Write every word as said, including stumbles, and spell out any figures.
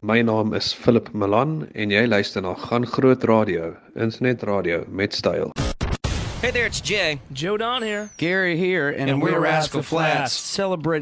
My naam is Philip Milan en jy luister na Gaan Groot Radio, internet radio met styl. Hey there, it's Jay. Joe Don here. Gary here, and, And we're, we're Rascal Rascal Flats, Flatts. celebrating